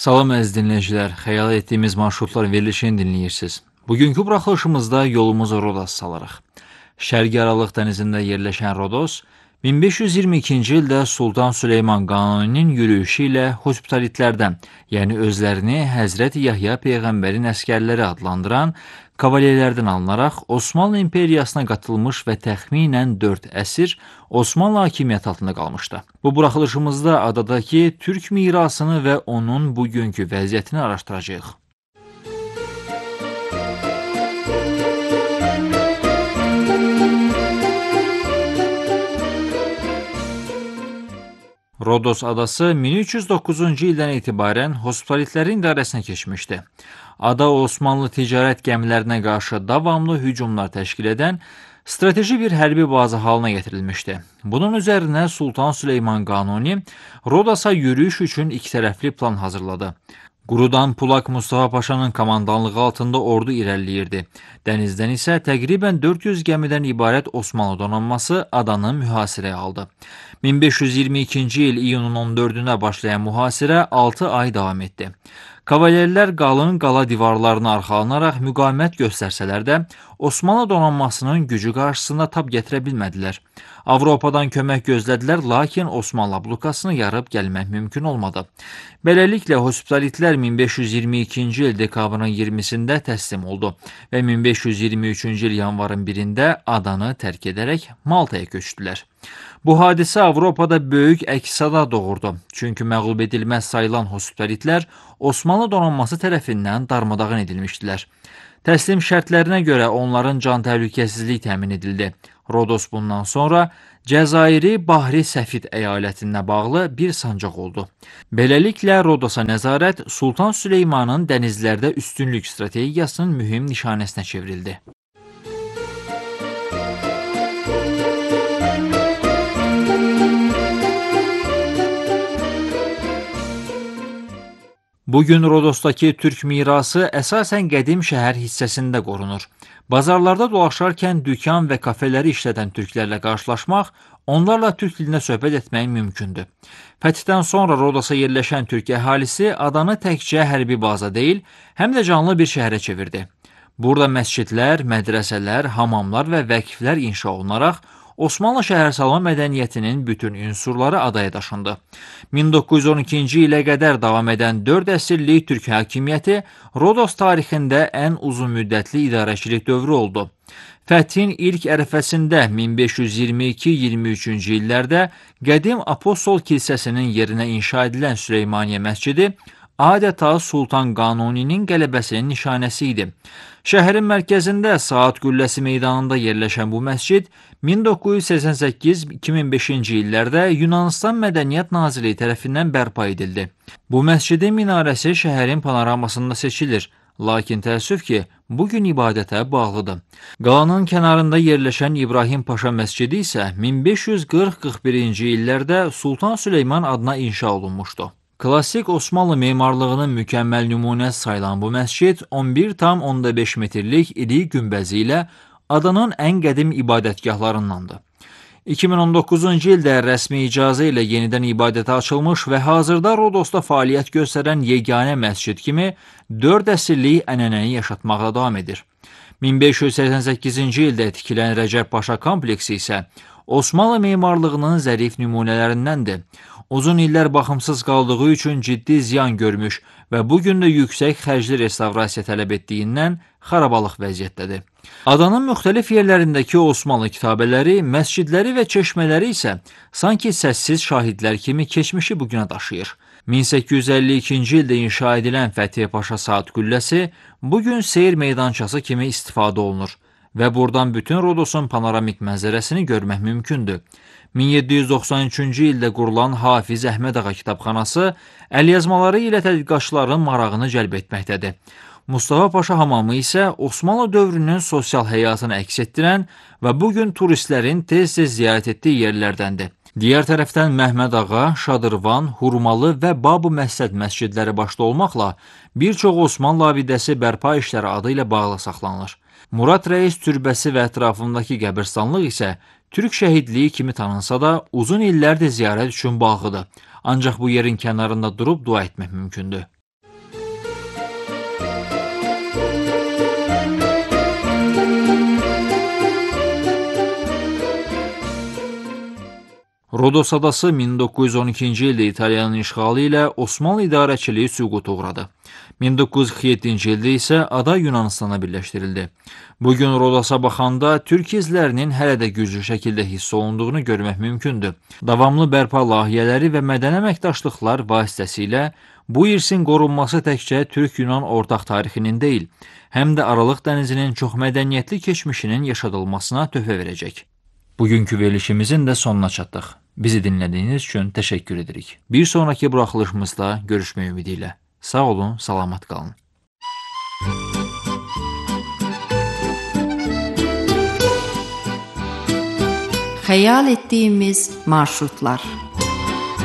Salam əziz dinləyicilər, xəyal etdiyimiz marşrutlar verilişini dinləyirsiniz. Bugünkü buraxılışımızda yolumuzu Rodos salarıq. Şərqi Aralıq dənizində yerləşən Rodos, 1522-ci ildə Sultan Süleyman Qanuninin yürüyüşü ilə hospitalitlərdən, yəni özlərini Həzrəti Yahya Peyğəmbərin əsgərləri adlandıran kavalyelərdən alınaraq Osmanlı İmperiyasına qatılmış və təxminən 4 əsr Osmanlı hakimiyyəti altında qalmışdı. Bu buraxılışımızda adadakı türk mirasını və onun bugünkü vəziyyətini araşdıracağıq. Rodos adası 1309-cu ildən etibarən hospitalitlərin idarəsinə keçmişdi. Ada Osmanlı ticarət gəmilərinə qarşı davamlı hücumlar təşkil edən strateji bir hərbi baza halına getirilmişdi. Bunun üzərinə Sultan Süleyman Qanuni Rodos'a yürüyüş üçün ikitərəfli plan hazırladı. Qurudan Pulak Mustafa Paşanın komandanlığı altında ordu irəliləyirdi. Dənizdən isə təqribən 400 gəmidən ibarət Osmanlı donanması adanı mühasirəyə aldı. 1522-ci il iyunun 14-ünə başlayan mühasirə 6 ay davam etdi. Kavalerlər qalın qala divarlarına arxalanaraq müqavimət göstərsələr də, Osmanlı donanmasının gücü qarşısında tab gətirə bilmədilər. Avropadan kömək gözlədilər, lakin Osmanlı ablukasını yarıb gəlmək mümkün olmadı. Beləliklə, hospitalitlər 1522-ci il dekabrın 20-sində təslim oldu və 1523-cü il yanvarın 1-də adanı tərk edərək Maltaya köçdülər. Bu hadisə Avropada böyük əks-səda doğurdu. Çünki məğlub edilməz sayılan hospitalitlər Osmanlı donanması tərəfindən darmadağın edilmişdilər. Təslim şərtlərinə görə onların can təhlükəsizliyi təmin edildi. Rodos bundan sonra Cəzairi Bahri Səfid əyalətinə bağlı bir sancaq oldu. Beləliklə, Rodosa nəzarət Sultan Süleymanın dənizlərdə üstünlük strategiyasının mühüm nişanəsinə çevrildi. Bugün Rodosdakı türk mirası əsasən qədim şəhər hissəsində qorunur. Bazarlarda dolaşarkən dükan və kafeləri işlədən türklərlə qarşılaşmaq, onlarla türk dilində söhbət etmək mümkündür. Fətihdən sonra Rodosa yerləşən türk əhalisi adanı təkcə hərbi baza deyil, həm də canlı bir şəhərə çevirdi. Burada məscidlər, mədrəsələr, hamamlar və vəqflər inşa olunaraq, Osmanlı şəhərsalma mədəniyyətinin bütün unsurları adaya daşındı. 1912-ci ilə qədər davam edən 4 əsrlik türk hakimiyyəti Rodos tarixində ən uzun müddətli idarəçilik dövrü oldu. Fəthin ilk ərəfəsində 1522-23-cü illərdə qədim Apostol kilsəsinin yerinə inşa edilən Süleymaniyə məscidi adeta Sultan Qanuninin qələbəsinin nişanəsi idi. Şəhərin mərkəzində Saat Qülləsi meydanında yerləşən bu məscid 1988-2005-ci illərdə Yunanistan Mədəniyyət Nazirliyi tərəfindən bərpa edildi. Bu məscidin minarəsi şəhərin panoramasında seçilir, lakin təəssüf ki, bugün ibadətə bağlıdır. Qalanın kənarında yerləşən İbrahim Paşa məscidi isə 1540-41-ci illərdə Sultan Süleyman adına inşa olunmuşdu. Klassik Osmanlı memarlığının mükəmməl nümunəsi sayılan bu məscid 11,5 metrlik iri günbəzi ilə adanın ən qədim ibadətgahlarındandır. 2019-cu ildə rəsmi icazə ilə yenidən ibadətə açılmış və hazırda Rodosda fəaliyyət göstərən yeganə məscid kimi 4 əsrlik ənənəni yaşatmaqda davam edir. 1588-ci ildə tikilən Rəcəb Paşa kompleksi isə Osmanlı memarlığının zərif nümunələrindəndir. Uzun illər baxımsız qaldığı üçün ciddi ziyan görmüş və bugün də yüksək xərcli restavrasiya tələb etdiyindən xarabalıq vəziyyətdədir. Adanın müxtəlif yerlərindəki Osmanlı kitabələri, məscidləri və çeşmələri isə sanki səssiz şahidlər kimi keçmişi bugünə daşıyır. 1852-ci ildə inşa edilən Fətih Paşa Saat Qülləsi bugün seyir meydançası kimi istifadə olunur və buradan bütün Rodosun panoramik mənzərəsini görmək mümkündür. 1793-cü ildə qurulan Hafiz Əhməd Ağa kitabxanası əlyazmaları ilə tədqiqatçıların marağını cəlb etməkdədir. Mustafa Paşa hamamı isə Osmanlı dövrünün sosial həyatını əks etdirən və bugün turistlərin tez-tez ziyarət etdiyi yerlərdəndir. Digər tərəfdən Məhməd Ağa, Şadırvan, Hurmalı və Bab-ı Məsəd məscidləri başda olmaqla bir çox Osmanlı abidəsi bərpa işləri adı ilə bağlı saxlanılır. Murad Rəis türbəsi və ətrafındakı qəbirstanlıq isə Türk şəhidliyi kimi tanınsa da uzun illərdir ziyarət üçün bağlıdır. Ancaq bu yerin kənarında durub dua etmək mümkündür. Rodos adası 1912-ci ildə İtaliyanın işğalı ilə Osmanlı idarəçiliyi süquta uğradı. 1947-ci ildə isə ada Yunanıstana birləşdirildi. Bugün Rodosa baxanda Türk izlərinin hələ də güclü şəkildə hiss olunduğunu görmək mümkündür. Davamlı bərpa layihələri və mədəni əməkdaşlıqlar vasitəsilə bu irsin qorunması təkcə Türk-Yunan ortaq tarixinin deyil, həm də Aralıq dənizinin çox mədəniyyətli keçmişinin yaşadılmasına töhfə verəcək. Bugünkü verilişimizin də sonuna çatdıq. Bizi dinlədiyiniz üçün təşəkkür edirik. Bir sonraki buraxılışımızda görüşmək ümidi ilə. Sağ olun, salamat qalın. Xəyal etdiyimiz marşrutlar.